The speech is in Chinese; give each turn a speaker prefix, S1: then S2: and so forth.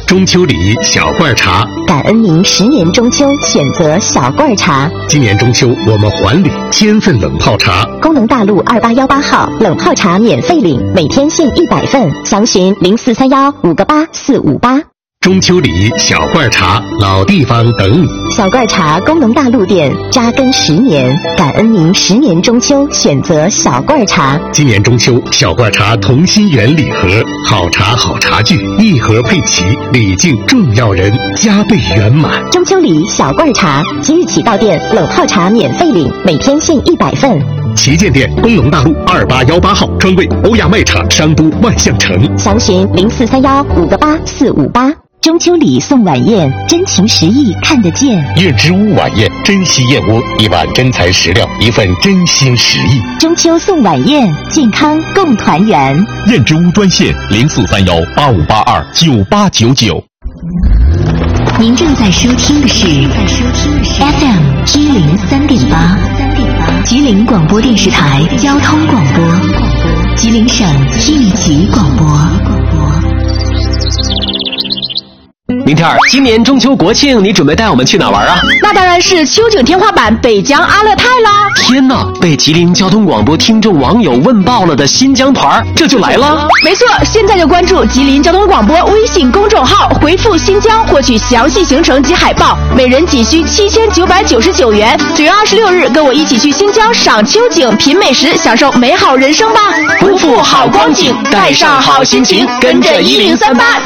S1: 中秋礼小罐茶，
S2: 感恩您10年中秋选择小罐茶。
S1: 今年中秋我们还礼1000份冷泡茶。
S2: 功能大路2818号冷泡茶免费领，每天限100份，详询0431588458。
S1: 中秋礼小罐茶，老地方等你。
S2: 小罐茶功能大路店扎根10年，感恩您10年中秋选择小罐茶。
S1: 今年中秋，小罐茶同心圆礼盒，好茶好茶具，一盒配齐，礼敬重要人，加倍圆满。
S2: 中秋礼小罐茶，即日起到店冷泡茶免费领，每天限100份。
S1: 旗舰店功能大路2818号，专柜欧亚卖场商都万象城。
S2: 详询0431588458。中秋礼送晚宴，真情实意看得见。
S1: 燕之屋晚宴，珍稀燕窝，一碗真材实料，一份真心实意。
S2: 中秋送晚宴，健康共团圆。
S3: 燕之屋专线043185829899。
S2: 您正在收听的是 FM 103.8，吉林广播电视台交通广播，吉林省一级广播。
S4: 明天今年中秋国庆，你准备带我们去哪玩啊？
S5: 那当然是秋景天花板北疆阿勒泰啦！
S4: 天哪，被吉林交通广播听众网友问爆了的新疆团，这就来了？
S5: 没错，现在就关注吉林交通广播微信公众号，回复新疆获取详细行程及海报，每人仅需7999元。9月26日，跟我一起去新疆赏秋景、品美食，享受美好人生吧！
S4: 不负好光景，带上好心情，跟着1038